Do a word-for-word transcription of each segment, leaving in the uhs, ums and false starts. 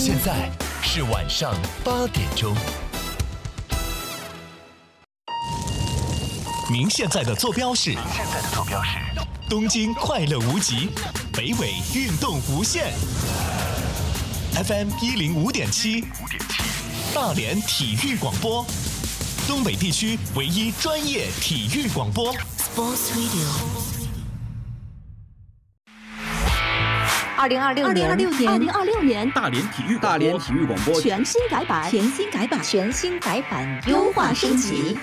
现在是晚上八点钟。您现在的坐标是？您现在的坐标是东京快乐无极，北纬运动无限 ，F M 一零五点七，大连体育广播，东北地区唯一专业体育广播 ，Sports Radio。 二零二六年， 二零二六年， 大连体育大连体育广播全新改版， 全新改版，全新改版，优化升级。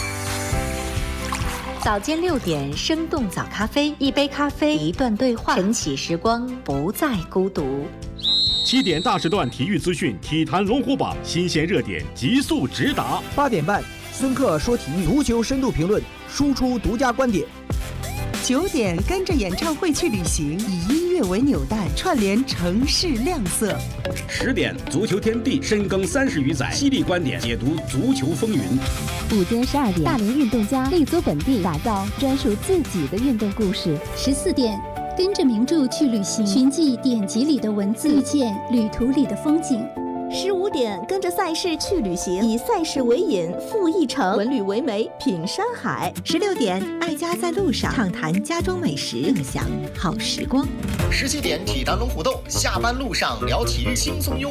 早间六点，生动早咖啡，一杯咖啡，一段对话，晨起时光，不再孤独。 七点大时段体育资讯，体坛龙虎榜，新鲜热点急速直达。 八点半，孙克说体育，足球深度评论，输出独家观点。 九点，跟着演唱会去旅行，以音乐为纽带，串联城市亮色。 十点，足球天地深耕三十余载，犀利观点解读足球风云。 午间十二点，大连运动家立足本地，打造专属自己的运动故事。 十四点，跟着名著去旅行，寻迹典籍里的文字，遇见旅途里的风景。 十五点，跟着赛事去旅行，以赛事为引，赴一城，文旅为媒，品山海。 十六点，爱家在路上，畅谈家中美食，共享好时光。 十七点，体坛龙虎斗，下班路上聊体育，轻松优。